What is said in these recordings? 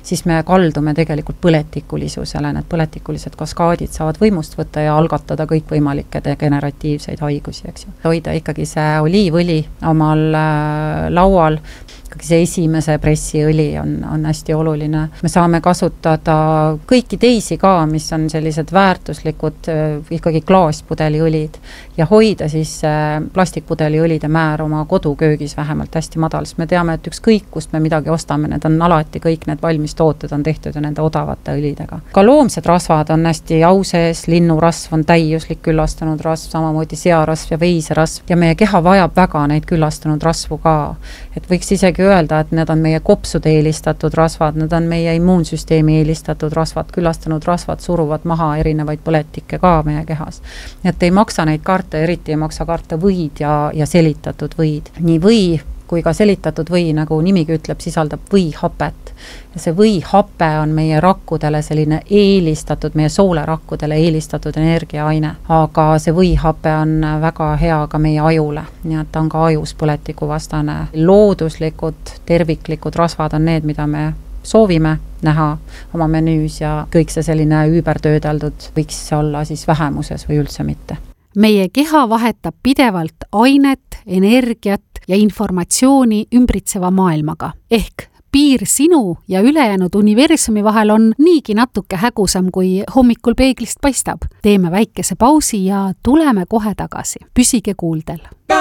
siis me kaldume tegelikult põletikulisusele, need põletikulised kaskaadid saavad võimust võtta ja algatada kõikvõimalikke degeneratiivseid haigusi, eks ju. Hoida ikkagi see oliivõli omal laual, see esimese pressiõli on hästi oluline. Me saame kasutada kõiki teisi ka, mis on sellised väärtuslikud ikkagi klaaspudeliõlid ja hoida siis plastikpudeliõlide määr oma koduköögis vähemalt hästi madal, sest me teame, et ükskõik kust me midagi ostame, need on alati kõik need valmistooted on tehtud ja nende odavate õlidega. Ka loomsed rasvad on hästi au sees, linnurasv on täiuslik küllastunud rasv, samamoodi searasv ja veiserasv ja meie keha vajab väga neid küllastunud rasvu ka, et võiks isegi öelda, et need on meie kopsude eelistatud rasvad, need on meie immuunsüsteemi eelistatud rasvad, küllastunud rasvad suruvad maha erinevaid põletikke ka meie kehas. Et ei maksa neid karta, eriti ei maksa karta võid ja selitatud võid. Nii või kui ka selitatud või, nagu nimigi ütleb, sisaldab võihapet. Ja see võihape on meie rakkudele selline eelistatud, meie soolerakkudele eelistatud energiaaine. Aga see võihape on väga hea ka meie ajule. Nii et ta on ka ajus põletikuvastane. Looduslikud, terviklikud rasvad on need, mida me soovime näha oma menüüs ja kõik see selline üübertöödeldud võiks olla siis vähemuses või üldse mitte. Meie keha vahetab pidevalt ainet, energiat ja informatsiooni ümbritseva maailmaga. Ehk piir sinu ja ülejäänud universumi vahel on niigi natuke hägusam, kui hommikul peeglist paistab. Teeme väikese pausi ja tuleme kohe tagasi. Püsige kuuldel.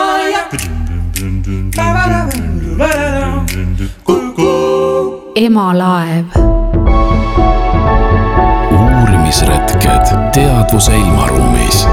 Emalaev. Uurimisretked teadvuse ilmaruumis.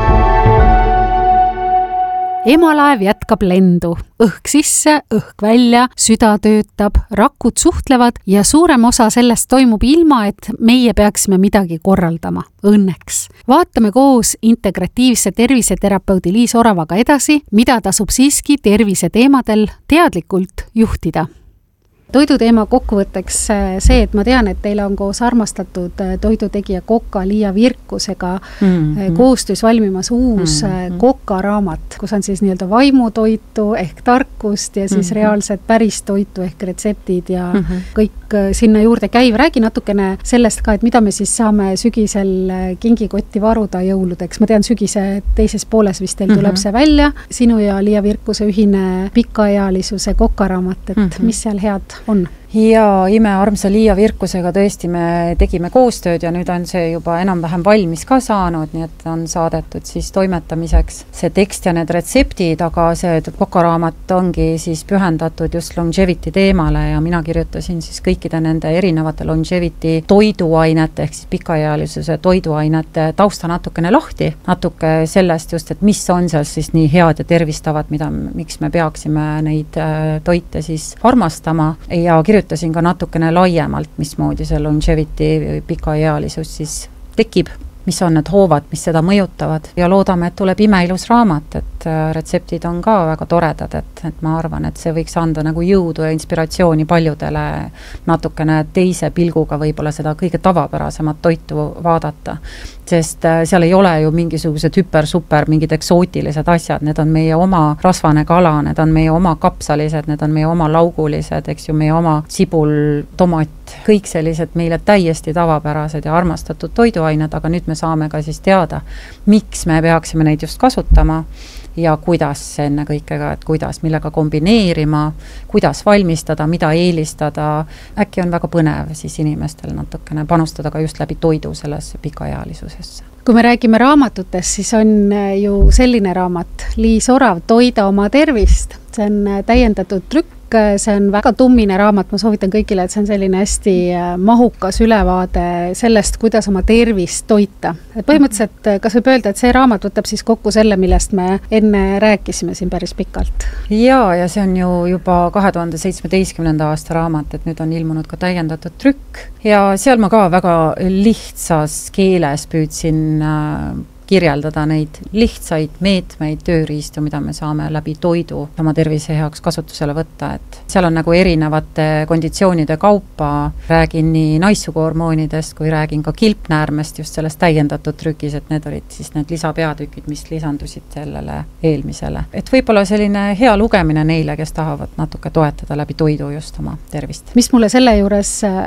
Emalaev jätkab lendu. Õhk sisse, õhk välja, süda töötab, rakud suhtlevad ja suurem osa sellest toimub ilma, et meie peaksime midagi korraldama. Õnneks. Vaatame koos integratiivse terviseterapeudi Liis Oravaga edasi, mida tasub siiski tervise teemadel teadlikult juhtida. Toiduteema kokkuvõtteks see, et ma tean, et teil on koos armastatud toidutegija Koka Liia Virkusega koostöös valmimas uus Koka raamat, kus on siis nii-öelda vaimutoitu ehk tarkust ja siis reaalset päris toitu ehk retseptid ja kõik sinna juurde käiv. Räägi natukene sellest ka, et mida me siis saame sügisel kingikotti varuda jõuludeks. Ma tean, sügise teises pooles vist teil tuleb see välja. Sinu ja Liia Virkuse ühine pikaealisuse Koka raamat, et mis seal head on? Ja imearmsa Liia Virkusega tõesti me tegime koostööd ja nüüd on see juba enam-vähem valmis ka saanud, nii et on saadetud siis toimetamiseks see tekst ja need retseptid, aga see Koka raamat ongi siis pühendatud just longevity teemale ja mina kirjutasin siis kõikide nende erinevate longevity toiduainete ehk siis pikaealisuse toiduainete tausta natukene lahti, natuke sellest just, et mis on seal siis nii head ja tervistavad, miks me peaksime neid toite siis armastama ja kirjutasin ka natukene laiemalt, mismoodi see longevity pikaealisus siis tekib, mis on need hoovad, mis seda mõjutavad ja loodame, et tuleb imeilus raamat, et retseptid on ka väga toredad, et ma arvan, et see võiks anda nagu jõudu ja inspiratsiooni paljudele natukene teise pilguga võib-olla seda kõige tavapärasemat toitu vaadata, sest seal ei ole ju mingisugused super, mingid eksootilised asjad, need on meie oma rasvane kala, need on meie oma kapsalised, need on meie oma laugulised, eks ju, meie oma sibul, tomat, kõik sellised meile täiesti tavapärased ja armastatud toiduained, aga nüüd me saame ka siis teada, miks me peaksime neid just kasutama ja kuidas enne kõikega, et kuidas, millega kombineerima, kuidas valmistada, mida eelistada. Äkki on väga põnev siis inimestel natukene panustada ka just läbi toidu sellesse pikaealisusesse. Kui me räägime raamatutest, siis on ju selline raamat Liis Orav, Toida oma tervist. See on täiendatud trükk, see on väga tummine raamat, ma soovitan kõigile, et see on selline hästi mahukas ülevaade sellest, kuidas oma tervist toita. Põhimõtteliselt, kas võib öelda, et see raamat võtab siis kokku selle, millest me enne rääkisime siin päris pikalt? Ja see on ju juba 2017. aasta raamat, et nüüd on ilmunud ka täiendatud trükk ja seal ma ka väga lihtsas keeles püüdsin kirjeldada neid lihtsaid meetmeid, tööriistu, mida me saame läbi toidu oma tervise heaks kasutusele võtta, et seal on nagu erinevate konditsioonide kaupa, räägin nii naissuguhormoonidest, kui räägin ka kilpnäärmest just sellest täiendatud trükis, et need olid siis need lisapeatükid, mis lisandusid sellele eelmisele. Et võib-olla selline hea lugemine neile, kes tahavad natuke toetada läbi toidu just oma tervist. Mis mulle selle juures